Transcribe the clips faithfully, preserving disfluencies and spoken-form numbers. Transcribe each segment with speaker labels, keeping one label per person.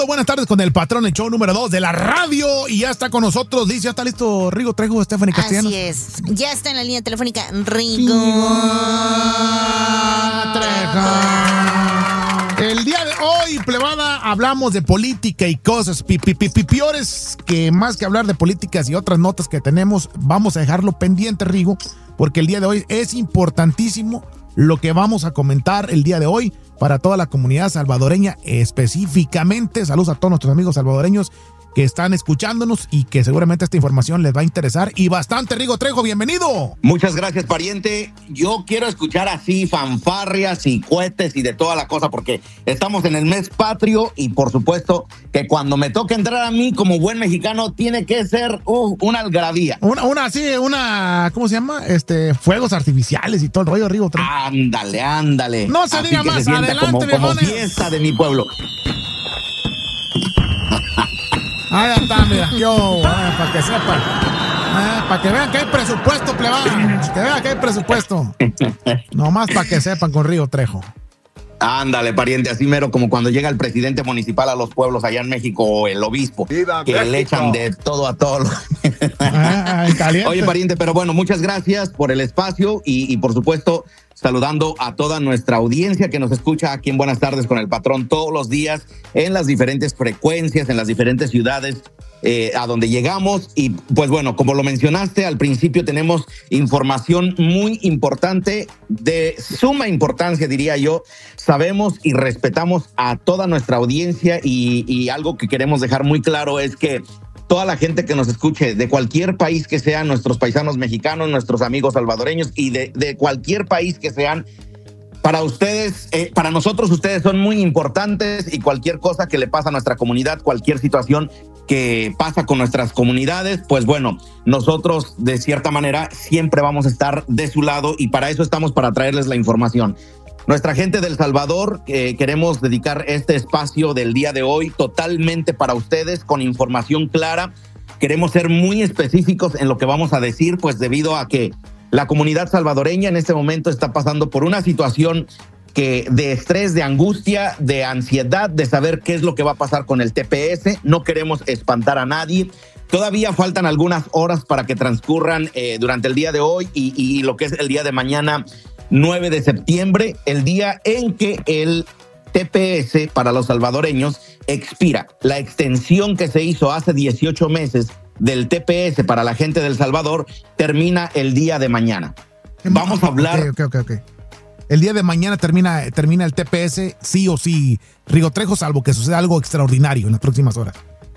Speaker 1: escuchando Buenas Tardes con el Patrón, el show número dos de la radio. Y ya está con nosotros, dice, ya está listo Rigo Trejo, Stephanie Castellanos.
Speaker 2: Así es, ya está en la línea telefónica Rigo Trejo.
Speaker 1: El día de hoy, plebada, hablamos de política y cosas pi, pi, pi, pi, peores, que más que hablar de políticas y otras notas que tenemos, vamos a dejarlo pendiente, Rigo, porque el día de hoy es importantísimo lo que vamos a comentar el día de hoy para toda la comunidad salvadoreña específicamente. Saludos a todos nuestros amigos salvadoreños que están escuchándonos y que seguramente esta información les va a interesar y bastante. Rigo Trejo, bienvenido.
Speaker 3: Muchas gracias, pariente. Yo quiero escuchar así fanfarrias y cohetes y de toda la cosa, porque estamos en el mes patrio y por supuesto que cuando me toque entrar a mí como buen mexicano tiene que ser uh, una algarabía.
Speaker 1: Una, una, sí, una, ¿cómo se llama? Este, fuegos artificiales y todo el rollo, Rigo Trejo.
Speaker 3: Ándale, ándale.
Speaker 1: No se
Speaker 3: así
Speaker 1: diga
Speaker 3: que
Speaker 1: más,
Speaker 3: se sienta
Speaker 1: adelante,
Speaker 3: como, como
Speaker 1: viejones.
Speaker 3: fiesta de mi pueblo.
Speaker 1: Ahí está, mira, yo, eh, para que sepan, eh, para que vean que hay presupuesto, plebada, que vean que hay presupuesto, nomás para que sepan con Rigo Trejo.
Speaker 3: Ándale, pariente, así mero como cuando llega el presidente municipal a los pueblos allá en México o el obispo,
Speaker 4: ¡Viva
Speaker 3: que
Speaker 4: México!
Speaker 3: le echan de todo a todo.
Speaker 1: Ah, caliente.
Speaker 3: Oye, pariente, pero bueno, muchas gracias por el espacio y, y por supuesto saludando a toda nuestra audiencia que nos escucha aquí en Buenas Tardes con el Patrón todos los días en las diferentes frecuencias, en las diferentes ciudades eh, a donde llegamos. Y pues bueno, como lo mencionaste al principio, tenemos información muy importante, de suma importancia, diría yo. Sabemos y respetamos a toda nuestra audiencia y, y algo que queremos dejar muy claro es que toda la gente que nos escuche de cualquier país que sean, nuestros paisanos mexicanos, nuestros amigos salvadoreños y de, de cualquier país que sean, para ustedes, eh, para nosotros ustedes son muy importantes y cualquier cosa que le pasa a nuestra comunidad, cualquier situación que pasa con nuestras comunidades, pues bueno, nosotros de cierta manera siempre vamos a estar de su lado y para eso estamos, para traerles la información. Nuestra gente del Salvador, eh, queremos dedicar este espacio del día de hoy totalmente para ustedes, con información clara. Queremos ser muy específicos en lo que vamos a decir, pues debido a que la comunidad salvadoreña en este momento está pasando por una situación que de estrés, de angustia, de ansiedad, de saber qué es lo que va a pasar con el T P S. No queremos espantar a nadie. Todavía faltan algunas horas para que transcurran eh, durante el día de hoy y, y lo que es el día de mañana, nueve de septiembre, el día en que el T P S para los salvadoreños expira. La extensión que se hizo hace dieciocho meses del T P S para la gente del Salvador termina el día de mañana. Vamos a hablar...
Speaker 1: Ok, ok, ok. El día de mañana termina, termina el T P S, sí o sí, Rigo Trejo, salvo que suceda algo extraordinario en las próximas horas.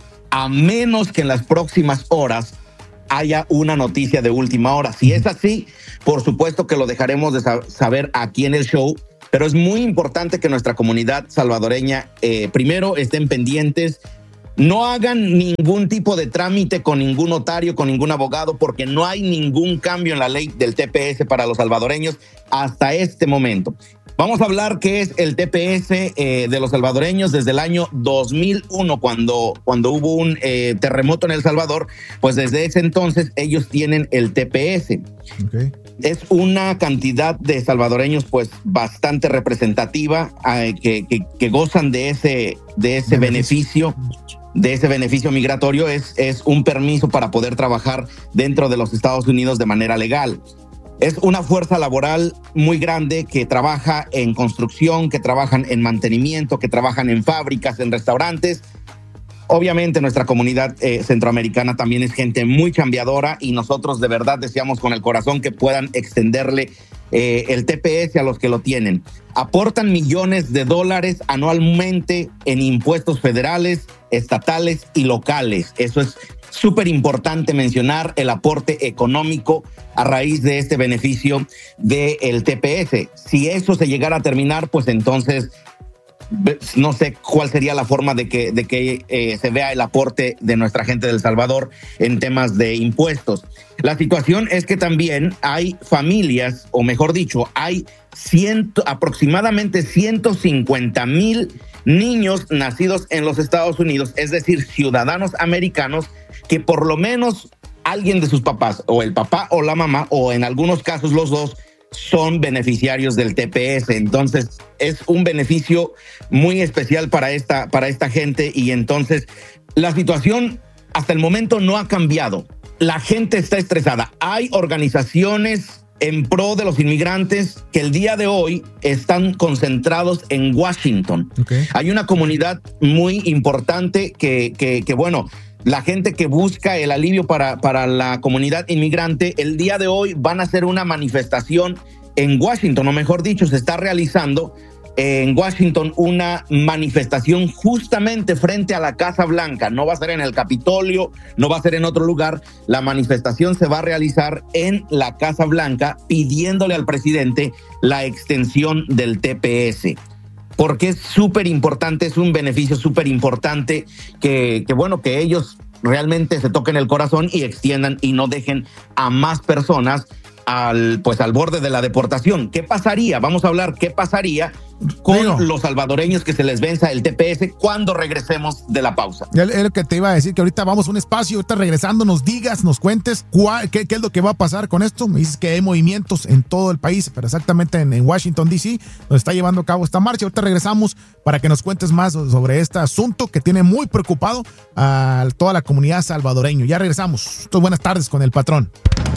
Speaker 3: A menos que en las próximas horas haya una noticia de última hora. Si es así, por supuesto que lo dejaremos de saber aquí en el show, pero es muy importante que nuestra comunidad salvadoreña eh, primero estén pendientes, no hagan ningún tipo de trámite con ningún notario, con ningún abogado, porque no hay ningún cambio en la ley del T P S para los salvadoreños hasta este momento. Vamos a hablar qué es el T P S eh, de los salvadoreños desde el año dos mil uno, cuando, cuando hubo un eh, terremoto en El Salvador. Pues desde ese entonces ellos tienen el T P S.
Speaker 1: Okay.
Speaker 3: Es una cantidad de salvadoreños pues bastante representativa eh, que, que, que gozan de ese, de ese beneficio. beneficio. de ese beneficio migratorio. Es, es un permiso para poder trabajar dentro de los Estados Unidos de manera legal. Es una fuerza laboral muy grande que trabaja en construcción, que trabajan en mantenimiento, que trabajan en fábricas, en restaurantes. Obviamente nuestra comunidad eh, centroamericana también es gente muy chambeadora y nosotros de verdad deseamos con el corazón que puedan extenderle eh, el T P S a los que lo tienen. Aportan millones de dólares anualmente en impuestos federales, estatales y locales. Eso es súper importante mencionar, el aporte económico a raíz de este beneficio del T P S. Si eso se llegara a terminar, pues entonces no sé cuál sería la forma de que, de que eh, se vea el aporte de nuestra gente del Salvador en temas de impuestos. La situación es que también hay familias, o mejor dicho, hay ciento, aproximadamente ciento cincuenta mil niños nacidos en los Estados Unidos, es decir, ciudadanos americanos, que por lo menos alguien de sus papás, o el papá o la mamá, o en algunos casos los dos, son beneficiarios del T P S. Entonces, es un beneficio muy especial para esta, para esta gente, y entonces la situación hasta el momento no ha cambiado. La gente está estresada. Hay organizaciones en pro de los inmigrantes que el día de hoy están concentrados en Washington. Okay. Hay una comunidad muy importante que, que, que bueno, la gente que busca el alivio para, para la comunidad inmigrante, el día de hoy van a hacer una manifestación en Washington, o mejor dicho, se está realizando en Washington una manifestación justamente frente a la Casa Blanca. No va a ser en el Capitolio, no va a ser en otro lugar. La manifestación se va a realizar en la Casa Blanca pidiéndole al presidente la extensión del T P S. Porque es súper importante, es un beneficio súper importante que, que, bueno, que ellos realmente se toquen el corazón y extiendan y no dejen a más personas al, pues, al borde de la deportación. ¿Qué pasaría? Vamos a hablar qué pasaría con Digo, los salvadoreños que se les venza el T P S cuando regresemos de la pausa.
Speaker 1: Es lo que te iba a decir, que ahorita vamos a un espacio, ahorita regresando nos digas, nos cuentes cuál, qué, qué es lo que va a pasar con esto. Me dices que hay movimientos en todo el país, pero exactamente en, en Washington, D C, donde está llevando a cabo esta marcha. Ahorita regresamos para que nos cuentes más sobre este asunto que tiene muy preocupado a toda la comunidad salvadoreña. Ya regresamos. Buenas tardes con el patrón.